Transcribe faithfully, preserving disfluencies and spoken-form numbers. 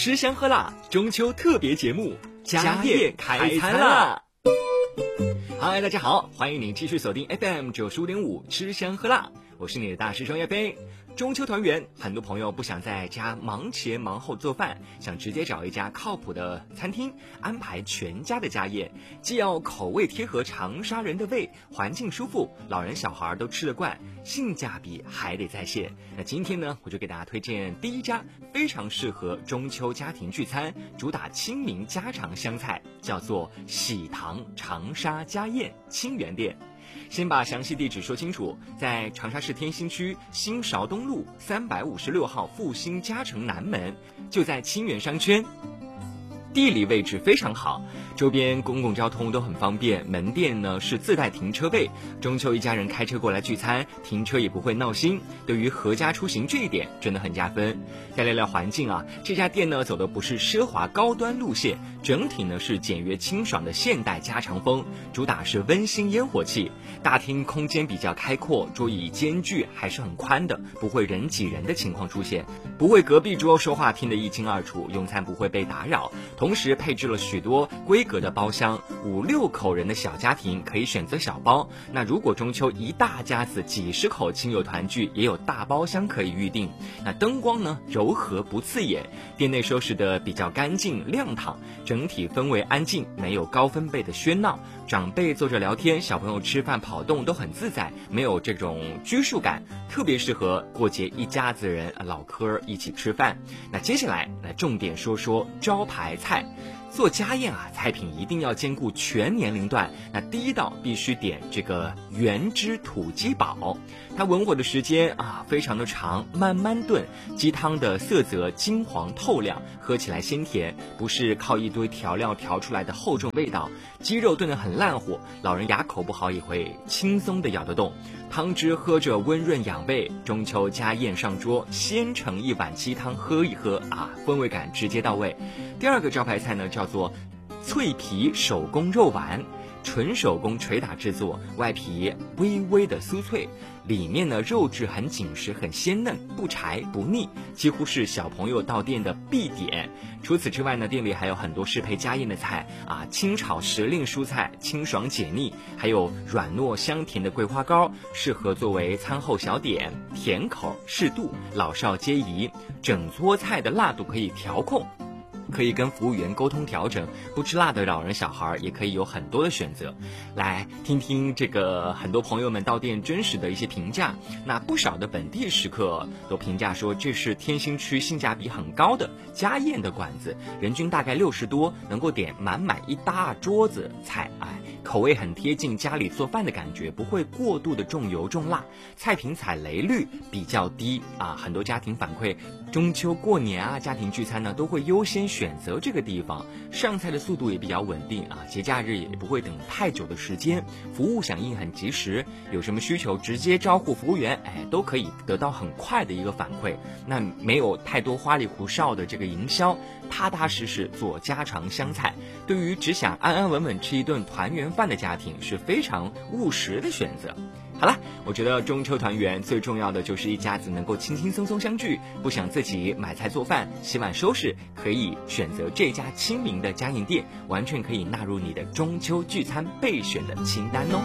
吃香喝辣，中秋特别节目，家宴开餐啦！嗨，大家好，欢迎您继续锁定 F M 九十五点五，吃香喝辣，我是你的大师兄叶飞。中秋团圆，很多朋友不想在家忙前忙后做饭，想直接找一家靠谱的餐厅安排全家的家宴，既要口味贴合长沙人的胃，环境舒服，老人小孩都吃得惯，性价比还得在线。那今天呢，我就给大家推荐第一家非常适合中秋家庭聚餐，主打亲民家常湘菜，叫做喜堂长沙家宴清源店。先把详细地址说清楚，在长沙市天心区新韶东路三百五十六号复兴嘉诚南门，就在清源商圈。地理位置非常好，周边公共交通都很方便，门店呢是自带停车位，中秋一家人开车过来聚餐，停车也不会闹心，对于合家出行这一点真的很加分。再聊聊环境啊，这家店呢走的不是奢华高端路线，整体呢是简约清爽的现代家常风，主打是温馨烟火气。大厅空间比较开阔，桌椅间距还是很宽的，不会人挤人的情况出现，不会隔壁桌说话听得一清二楚，用餐不会被打扰。同时配置了许多规格的包厢，五六口人的小家庭可以选择小包，那如果中秋一大家子几十口亲友团聚，也有大包厢可以预定。那灯光呢柔和不刺眼，店内收拾的比较干净亮堂，整体氛围安静，没有高分贝的喧闹，长辈坐着聊天，小朋友吃饭跑动都很自在，没有这种拘束感，特别适合过节一家子人唠嗑一起吃饭。那接下来来重点说说招牌菜。做家宴啊，菜品一定要兼顾全年龄段。那第一道必须点这个原汁土鸡煲，它文火的时间啊非常的长，慢慢炖，鸡汤的色泽金黄透亮，喝起来鲜甜，不是靠一堆调料调出来的厚重味道。鸡肉炖得很烂火，老人牙口不好也会轻松的咬得动。汤汁喝着温润养胃，中秋家宴上桌，先盛一碗鸡汤喝一喝啊，氛围感直接到位。第二个招牌菜呢叫做脆皮手工肉丸，纯手工捶打制作，外皮微微的酥脆，里面呢肉质很紧实很鲜嫩，不柴不腻，几乎是小朋友到店的必点。除此之外呢，店里还有很多适配家宴的菜啊，清炒时令蔬菜清爽解腻，还有软糯香甜的桂花糕，适合作为餐后小点，甜口适度，老少皆宜。整桌菜的辣度可以调控，可以跟服务员沟通调整，不吃辣的老人小孩也可以有很多的选择。来听听这个很多朋友们到店真实的一些评价，那不少的本地食客都评价说，这是天心区性价比很高的家宴的馆子，人均大概六十多，能够点满满一大桌子菜，哎，口味很贴近家里做饭的感觉，不会过度的重油重辣，菜品踩雷率比较低啊。很多家庭反馈，中秋过年啊，家庭聚餐呢都会优先选择这个地方，上菜的速度也比较稳定啊，节假日也不会等太久的时间，服务响应很及时，有什么需求直接招呼服务员，哎，都可以得到很快的一个反馈。那没有太多花里胡哨的这个营销，踏踏实实做家常湘菜，对于只想安安稳稳吃一顿团圆饭的家庭是非常务实的选择。好了，我觉得中秋团圆最重要的就是一家子能够轻轻松松相聚，不想自己买菜做饭洗碗收拾，可以选择这家亲民的家宴店，完全可以纳入你的中秋聚餐备选的清单哦。